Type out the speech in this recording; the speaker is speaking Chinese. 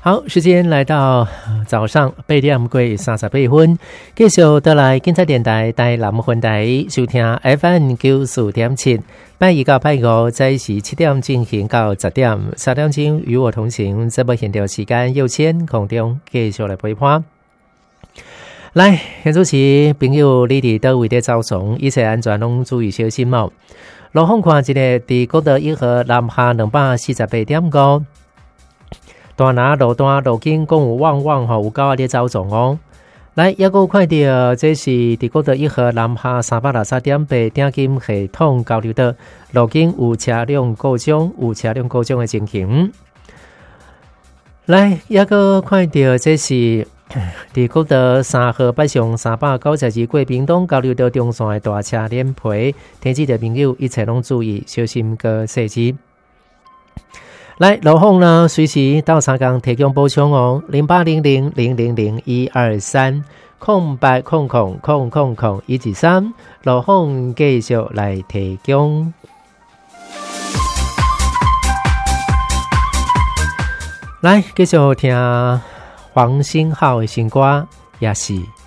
好，时间来到早上8点过38分，继续倒来警察电台台南分台收听 FM 94.7，拜一到拜五在时7点进行到10点，3点钟与我同行，这部现场时间有限，空中继续来陪伴。来，现主持朋友，你伫倒位的走丛，一切安全拢注意小心哦。路况看一个，伫国道1号南下248.5。大拿路段路径共有旺旺吼，有够啊！咧走总哦。来，也有看到，这是伫国道1号南下363.8点金系统交流道路径有车辆故障的情形。来，也有看到，这是伫国道3号北上392贵屏东交流道中线的大车连皮，天气的朋友一切拢注意小心个细致。来，路况呢，随时到3工提供补充哦。0800000123空白空123，路况继续来提供。来，继续听黄星浩的新歌，也是